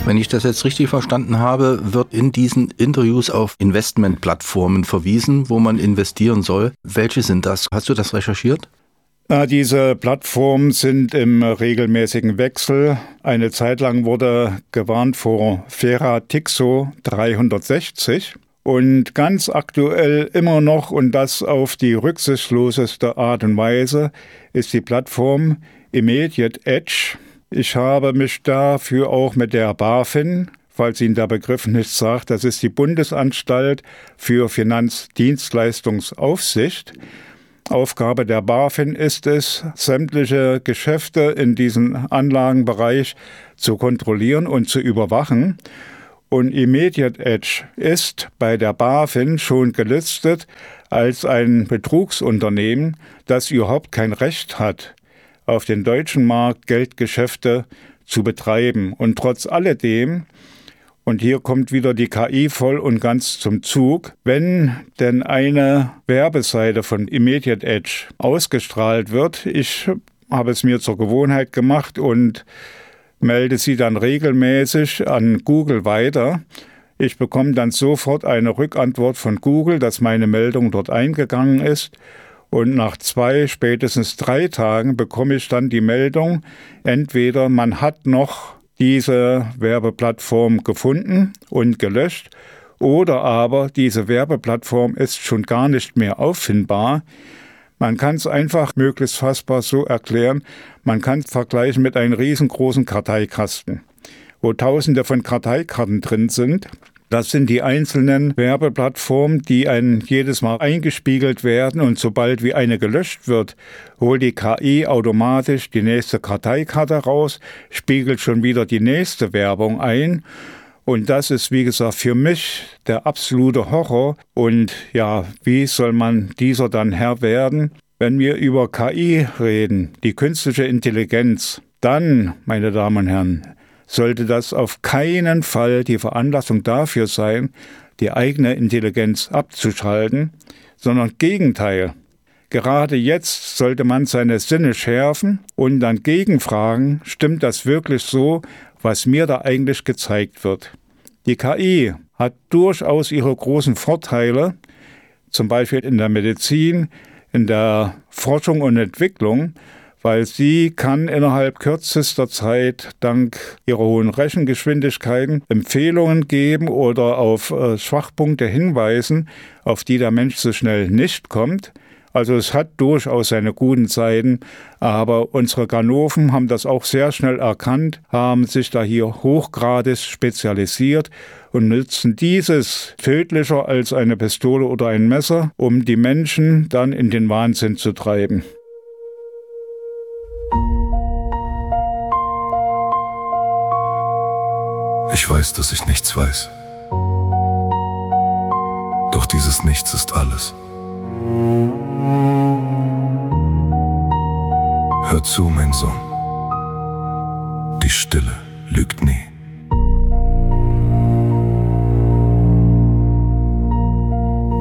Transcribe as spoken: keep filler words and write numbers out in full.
Wenn ich das jetzt richtig verstanden habe, wird in diesen Interviews auf Investmentplattformen verwiesen, wo man investieren soll. Welche sind das? Hast du das recherchiert? Na, diese Plattformen sind im regelmäßigen Wechsel. Eine Zeit lang wurde gewarnt vor Feratixo dreihundertsechzig. Und ganz aktuell immer noch, und das auf die rücksichtsloseste Art und Weise, ist die Plattform Immediate Edge. Ich habe mich dafür auch mit der BaFin, falls Ihnen der Begriff nichts sagt, das ist die Bundesanstalt für Finanzdienstleistungsaufsicht. Aufgabe der BaFin ist es, sämtliche Geschäfte in diesem Anlagenbereich zu kontrollieren und zu überwachen. Und Immediate Edge ist bei der BaFin schon gelistet als ein Betrugsunternehmen, das überhaupt kein Recht hat, auf den deutschen Markt Geldgeschäfte zu betreiben. Und trotz alledem, und hier kommt wieder die K I voll und ganz zum Zug, wenn denn eine Werbeseite von Immediate Edge ausgestrahlt wird, ich habe es mir zur Gewohnheit gemacht und melde sie dann regelmäßig an Google weiter. Ich bekomme dann sofort eine Rückantwort von Google, dass meine Meldung dort eingegangen ist. Und nach zwei, spätestens drei Tagen bekomme ich dann die Meldung, entweder man hat noch diese Werbeplattform gefunden und gelöscht, oder aber diese Werbeplattform ist schon gar nicht mehr auffindbar. Man kann es einfach möglichst fassbar so erklären, man kann es vergleichen mit einem riesengroßen Karteikasten, wo tausende von Karteikarten drin sind. Das sind die einzelnen Werbeplattformen, die ein jedes Mal eingespiegelt werden, und sobald wie eine gelöscht wird, holt die K I automatisch die nächste Karteikarte raus, spiegelt schon wieder die nächste Werbung ein. Und das ist, wie gesagt, für mich der absolute Horror. Und ja, wie soll man dieser dann Herr werden? Wenn wir über K I reden, die künstliche Intelligenz, dann, meine Damen und Herren, sollte das auf keinen Fall die Veranlassung dafür sein, die eigene Intelligenz abzuschalten, sondern im Gegenteil. Gerade jetzt sollte man seine Sinne schärfen und dann gegenfragen, stimmt das wirklich so, was mir da eigentlich gezeigt wird? Die K I hat durchaus ihre großen Vorteile, zum Beispiel in der Medizin, in der Forschung und Entwicklung, weil sie kann innerhalb kürzester Zeit dank ihrer hohen Rechengeschwindigkeiten Empfehlungen geben oder auf äh, Schwachpunkte hinweisen, auf die der Mensch so schnell nicht kommt. Also es hat durchaus seine guten Seiten, aber unsere Ganoven haben das auch sehr schnell erkannt, haben sich da hier hochgradig spezialisiert und nutzen dieses tödlicher als eine Pistole oder ein Messer, um die Menschen dann in den Wahnsinn zu treiben. Ich weiß, dass ich nichts weiß. Doch dieses Nichts ist alles. Hör zu, mein Sohn. Die Stille lügt nie.